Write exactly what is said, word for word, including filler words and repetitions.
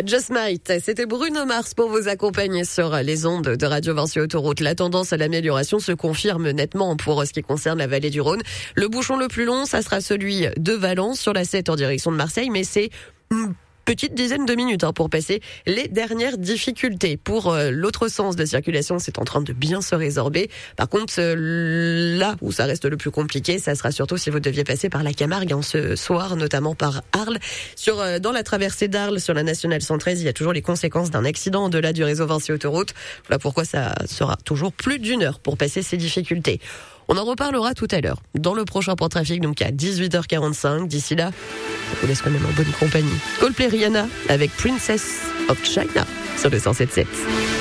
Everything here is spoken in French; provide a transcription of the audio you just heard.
I Just Might, c'était Bruno Mars pour vous accompagner sur les ondes de Radio Vinci Autoroute. La tendance à l'amélioration se confirme nettement pour ce qui concerne la vallée du Rhône. Le bouchon le plus long, ça sera celui de Valence sur la sept en direction de Marseille, mais c'est une petite dizaine de minutes hein, pour passer les dernières difficultés. Pour euh, l'autre sens de circulation, c'est en train de bien se résorber. Par contre, euh, là où ça reste le plus compliqué, ça sera surtout si vous deviez passer par la Camargue hein, ce soir, notamment par Arles. Sur, euh, dans la traversée d'Arles, sur la nationale cent treize, il y a toujours les conséquences d'un accident au-delà du réseau Vinci Autoroute. Voilà pourquoi ça sera toujours plus d'une heure pour passer ces difficultés. On en reparlera tout à l'heure, dans le prochain point trafic, donc à dix-huit heures quarante-cinq. D'ici là, je vous laisse quand même en bonne compagnie. Coldplay Rihanna avec Princess of China sur le cent sept sept.